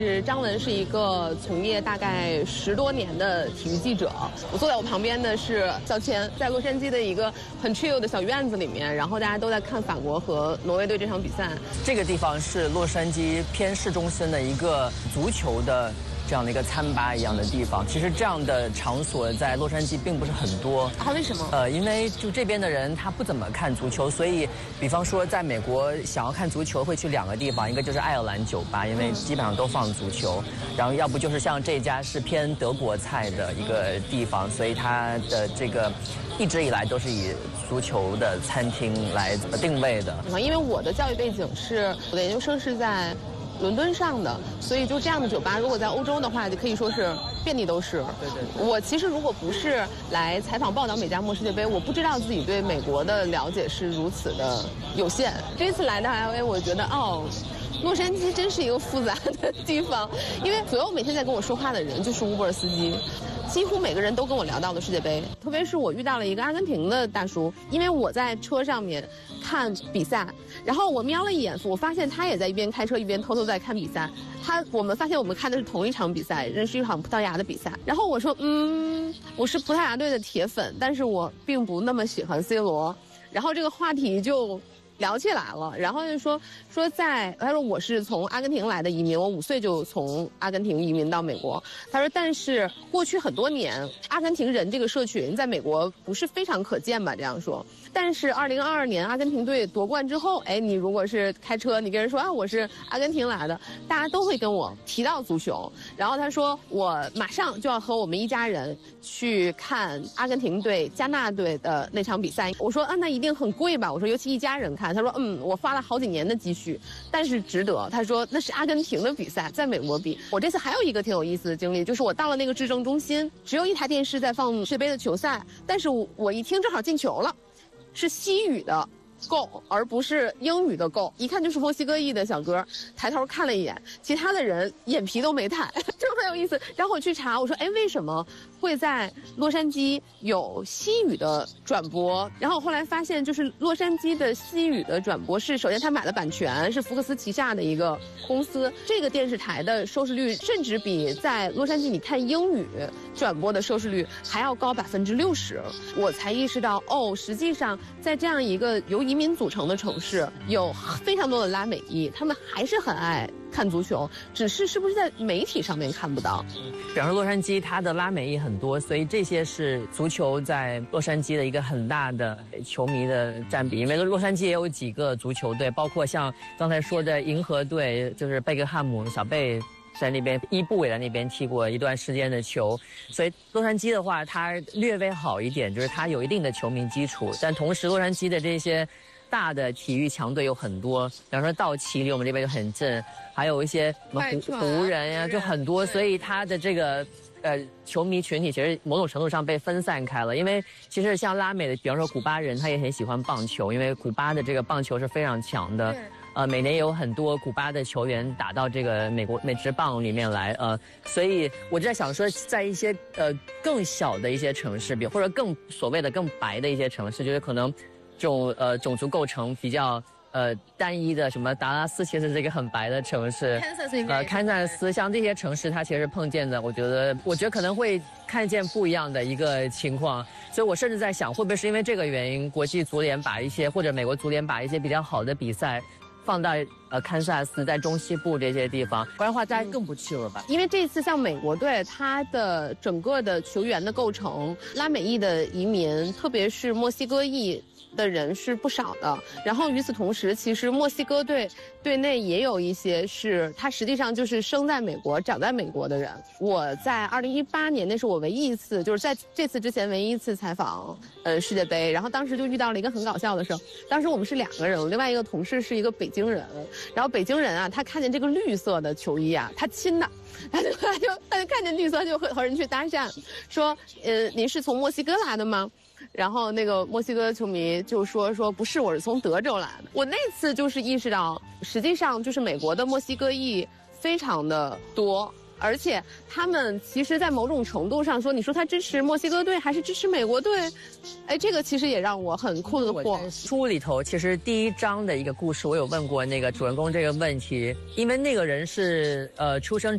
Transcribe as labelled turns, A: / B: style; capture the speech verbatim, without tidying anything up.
A: 是张文是一个从业大概十多年的体育记者，我坐在我旁边的是小千，在洛杉矶的一个很 chill 的小院子里面，然后大家都在看法国和挪威队这场比赛。
B: 这个地方是洛杉矶偏市中心的一个足球的这样的一个餐吧一样的地方。其实这样的场所在洛杉矶并不是很多
A: 啊？为什么？
B: 呃，因为就这边的人他不怎么看足球，所以比方说在美国想要看足球会去两个地方，一个就是爱尔兰酒吧，因为基本上都放足球，然后要不就是像这家是偏德国菜的一个地方，所以它的这个一直以来都是以足球的餐厅来定位的。
A: 因为我的教育背景是我的研究生是在伦敦上的，所以就这样的酒吧，如果在欧洲的话，就可以说是遍地都是。
B: 对对对。
A: 我其实如果不是来采访报道美加墨世界杯，我不知道自己对美国的了解是如此的有限。这次来到 L A， 我觉得哦，洛杉矶真是一个复杂的地方，因为所有每天在跟我说话的人就是 Uber 司机。几乎每个人都跟我聊到了世界杯，特别是我遇到了一个阿根廷的大叔，因为我在车上面看比赛，然后我瞄了一眼，我发现他也在一边开车一边偷偷在看比赛。他我们发现我们看的是同一场比赛，认识一场葡萄牙的比赛。然后我说，嗯，我是葡萄牙队的铁粉，但是我并不那么喜欢 C 罗。然后这个话题就聊起来了，然后就说说在他说我是从阿根廷来的移民，我五岁就从阿根廷移民到美国。他说，但是过去很多年，阿根廷人这个社群在美国不是非常可见吧？这样说。但是二零二二年阿根廷队夺冠之后，哎，你如果是开车，你跟人说啊我是阿根廷来的，大家都会跟我提到足球。然后他说我马上就要和我们一家人去看阿根廷队加纳队的那场比赛。我说啊那一定很贵吧？我说尤其一家人看。他说嗯，我花了好几年的积蓄，但是值得。他说那是阿根廷的比赛，在美国比。我这次还有一个挺有意思的经历，就是我到了那个制证中心，只有一台电视在放世界杯的球赛，但是我我一听正好进球了。是西语的 go， 而不是英语的 go， 一看就是墨西哥裔的小哥，抬头看了一眼，其他的人眼皮都没抬，就很有意思。然后我去查，我说，哎，为什么会在洛杉矶有西语的转播？然后我后来发现，就是洛杉矶的西语的转播是，首先他买了版权，是福克斯旗下的一个公司，这个电视台的收视率甚至比在洛杉矶你看英语转播的收视率还要高百分之六十。我才意识到，哦，实际上在这样一个由移民组成的城市，有非常多的拉美裔，他们还是很爱看足球，只是是不是在媒体上面看不到。
B: 比方说洛杉矶，它的拉美裔很多，所以这些是足球在洛杉矶的一个很大的球迷的占比。因为洛杉矶也有几个足球队，包括像刚才说的银河队，就是贝克汉姆小贝在那边伊布也在那边踢过一段时间的球，所以洛杉矶的话它略微好一点，就是它有一定的球迷基础，但同时洛杉矶的这些大的体育强队有很多，比方说道奇离我们这边就很近，还有一些什么湖湖人呀、啊、就很多，所以它的这个呃球迷群体其实某种程度上被分散开了。因为其实像拉美的，比方说古巴人，他也很喜欢棒球，因为古巴的这个棒球是非常强的。呃，每年有很多古巴的球员打到这个美国美职棒里面来，呃，所以我就在想说，在一些呃更小的一些城市，比或者更所谓的更白的一些城市，就是可能这种呃种族构成比较呃单一的，什么达拉斯其实是一个很白的城市，呃，堪萨斯像这些城市，它其实碰见的，我觉得我觉得可能会看见不一样的一个情况。所以我甚至在想，会不会是因为这个原因，国际足联把一些或者美国足联把一些比较好的比赛放到呃堪萨斯，在中西部这些地方，不然的话大家更不去了吧？
A: 因为这次像美国队，它的整个的球员的构成，拉美裔的移民，特别是墨西哥裔的人是不少的。然后与此同时，其实墨西哥队队内也有一些是他实际上就是生在美国、长在美国的人。我在二零一八年，那是我唯一一次，就是在这次之前唯一一次采访呃世界杯。然后当时就遇到了一个很搞笑的事，当时我们是两个人，另外一个同事是一个北京人。然后北京人啊，他看见这个绿色的球衣啊，他亲的。他就他就他就看见绿色就和和人去搭讪，说呃您是从墨西哥来的吗？然后那个墨西哥球迷就说说不是，我是从德州来的。我那次就是意识到，实际上就是美国的墨西哥裔非常的多，而且他们其实在某种程度上说，你说他支持墨西哥队还是支持美国队，哎，这个其实也让我很困惑。
B: 书里头其实第一章的一个故事，我有问过那个主人公这个问题，因为那个人是呃出生